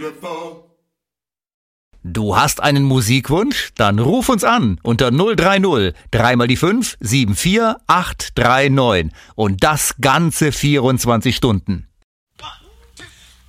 Du hast einen Musikwunsch? Dann ruf uns an unter 030 3 mal die 5 74 839 und das ganze 24 Stunden.